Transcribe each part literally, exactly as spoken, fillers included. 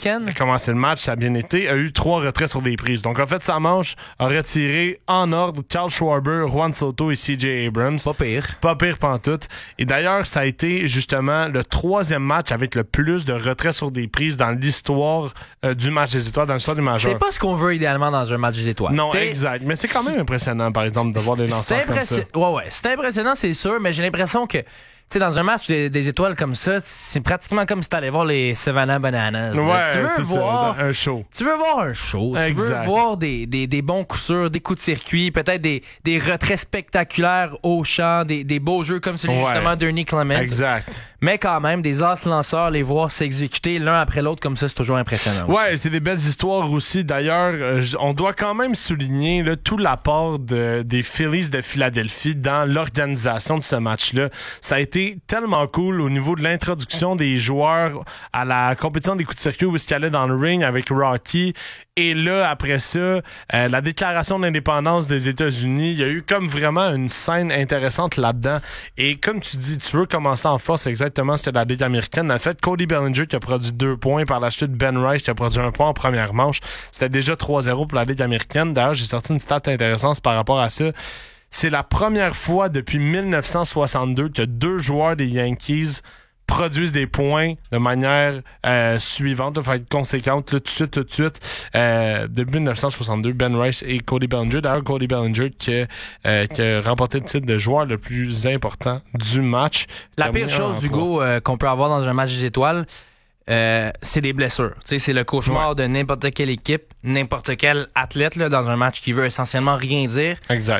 américaine. A commencé le match, ça a bien été, a eu trois retraits sur des prises. Donc, en fait, sa manche a retiré en ordre Carl Schwarber, Juan Soto et C J Abrams. Pas pire. Pas pire pantoute. Et d'ailleurs, ça a été justement le troisième match avec le plus de retraits sur des prises dans l'histoire euh, du match des étoiles, dans l'histoire du majeur. C'est pas ce qu'on veut idéalement dans un match des étoiles. Non, T'sais, exact. Mais c'est quand même impressionnant, par exemple, de voir des lanceurs comme ça. Ouais, ouais. C'est impressionnant, c'est sûr, mais j'ai l'impression que, tu sais, dans un match des, des étoiles comme ça, c'est pratiquement comme si t'allais voir les Savannah Bananas. Ouais, là. Tu veux c'est voir ça, un show. Tu veux voir un show. Exact. Tu veux voir des, des, des bons coups sûrs, des coups de circuit, peut-être des, des retraits spectaculaires au champ, des, des beaux jeux comme celui ouais. justement d'Ernie Clement. Exact. Mais quand même, des as lanceurs, les voir s'exécuter l'un après l'autre comme ça, c'est toujours impressionnant aussi. Ouais, c'est des belles histoires aussi. D'ailleurs, euh, on doit quand même souligner là, tout l'apport de, des Phillies de Philadelphie dans l'organisation de ce match-là. Ça a été tellement cool au niveau de l'introduction des joueurs à la compétition des coups de circuit où ils allaient dans le ring avec Rocky. Et là, après ça, euh, la déclaration d'indépendance des États-Unis, il y a eu comme vraiment une scène intéressante là-dedans. Et comme tu dis, tu veux commencer en force, c'est exactement ce que la Ligue américaine a fait. Cody Bellinger qui a produit deux points, par la suite Ben Rice qui a produit un point en première manche. C'était déjà trois zéro pour la Ligue américaine. D'ailleurs, j'ai sorti une stat intéressante par rapport à ça. C'est la première fois depuis dix-neuf cent soixante-deux que deux joueurs des Yankees produisent des points de manière euh, suivante, de façon conséquente, là, tout de suite, tout de suite. Euh, depuis dix-neuf cent soixante-deux, Ben Rice et Cody Bellinger. D'ailleurs, Cody Bellinger qui, euh, qui a remporté le titre de joueur le plus important du match. La pire chose, Hugo, euh, qu'on peut avoir dans un match des étoiles, euh, c'est des blessures. T'sais, c'est le cauchemar ouais. de n'importe quelle équipe, n'importe quel athlète là, dans un match qui veut essentiellement rien dire. Exact.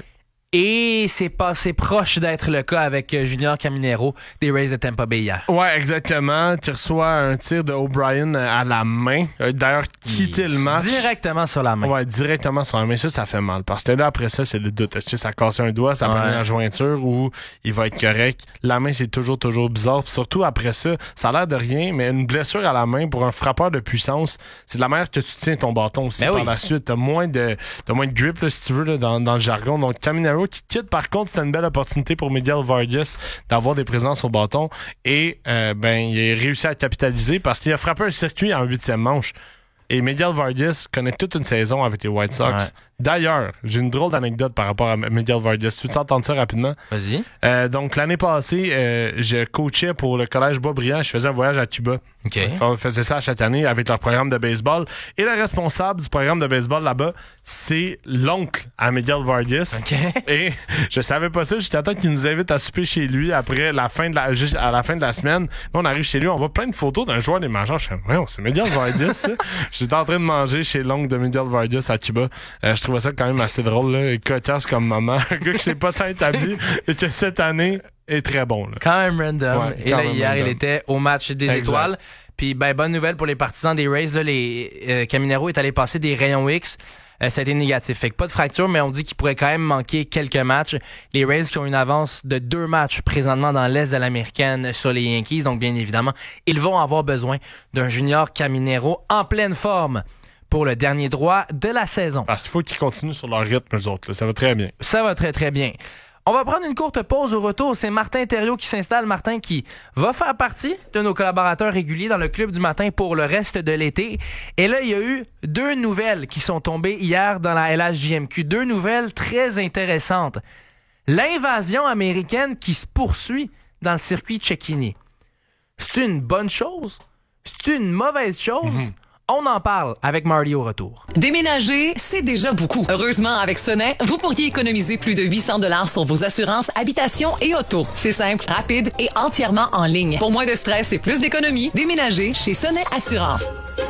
Et c'est passé proche d'être le cas avec Junior Caminero des Rays de Tampa Bay hier. Ouais, exactement. Tu reçois un tir de O'Brien à la main. D'ailleurs, quitter le match. Directement sur la main. Ouais, directement sur la main. Ça, ça fait mal. Parce que là, après ça, c'est le doute. Est-ce que ça a cassé un doigt, ça a ouais. la jointure ou il va être correct? La main, c'est toujours, toujours bizarre. Puis surtout après ça, ça a l'air de rien, mais une blessure à la main pour un frappeur de puissance, c'est de la manière que tu tiens ton bâton aussi. Ben par oui. la suite, t'as moins de, t'as moins de grip, là, si tu veux, là, dans, dans le jargon. Donc, Caminero qui quitte, par contre, c'était une belle opportunité pour Miguel Vargas d'avoir des présences au bâton et euh, ben il a réussi à capitaliser parce qu'il a frappé un circuit en huitième manche. Et Miguel Vargas connaît toute une saison avec les White Sox. Ouais. D'ailleurs, j'ai une drôle d'anecdote par rapport à Miguel Vargas. Tu veux entendre ça rapidement? Vas-y. Euh, donc, l'année passée, euh, je coachais pour le collège Boisbriand. Je faisais un voyage à Cuba. OK. On faisait ça chaque année avec leur programme de baseball. Et le responsable du programme de baseball là-bas, c'est l'oncle à Miguel Vargas. OK. Et je savais pas ça. J'étais à temps qu'il nous invite à souper chez lui après la fin de la, juste à la fin de la semaine. Là, on arrive chez lui, on voit plein de photos d'un joueur des Majors. Je fais, ouais, c'est Miguel Vargas, ça. J'étais en train de manger chez l'oncle de Miguel Vargas à Cuba. Euh, je trouvais ça quand même assez drôle, là. Cocasse comme maman. Un gars qui s'est pas tant établi et que cette année est très bon, là. Quand même random. Ouais, et là, hier, random. Il était au match des exact. Étoiles. Puis, ben, bonne nouvelle pour les partisans des Rays, là. Les, euh, Caminero est allé passer des rayons X. Euh, ça a été négatif. Fait que pas de fracture, mais on dit qu'il pourrait quand même manquer quelques matchs. Les Rays qui ont une avance de deux matchs présentement dans l'Est de l'Américaine sur les Yankees. Donc, bien évidemment, ils vont avoir besoin d'un Junior Caminero en pleine forme pour le dernier droit de la saison. Parce qu'il faut qu'ils continuent sur leur rythme, eux autres. Là. Ça va très bien. Ça va très, très bien. On va prendre une courte pause au retour. C'est Martin Thériault qui s'installe. Martin qui va faire partie de nos collaborateurs réguliers dans le Club du matin pour le reste de l'été. Et là, il y a eu deux nouvelles qui sont tombées hier dans la L H J M Q. Deux nouvelles très intéressantes. L'invasion américaine qui se poursuit dans le circuit Cecchini. C'est une bonne chose? C'est une mauvaise chose? Mm-hmm. On en parle avec Marty au retour. Déménager, c'est déjà beaucoup. Heureusement, avec Sonnet, vous pourriez économiser plus de huit cents dollars sur vos assurances, habitation et auto. C'est simple, rapide et entièrement en ligne. Pour moins de stress et plus d'économie, déménagez chez Sonnet Assurance.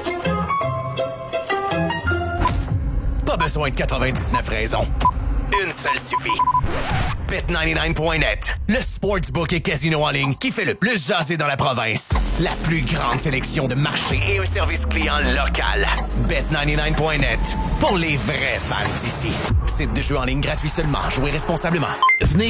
Pas besoin de quatre-vingt-dix-neuf raisons. Une seule suffit. Bet quatre-vingt-dix-neuf point net, le sportsbook et casino en ligne qui fait le plus jaser dans la province. La plus grande sélection de marchés et un service client local. Bet quatre-vingt-dix-neuf point net, pour les vrais fans d'ici. Site de jeu en ligne gratuit seulement. Jouez responsablement. Venez